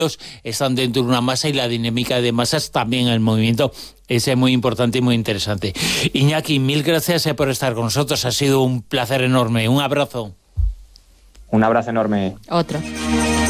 están dentro de una masa y la dinámica de masas también en el movimiento es muy importante y muy interesante. Iñaki, mil gracias por estar con nosotros, ha sido un placer enorme, un abrazo. Un abrazo enorme. Otro.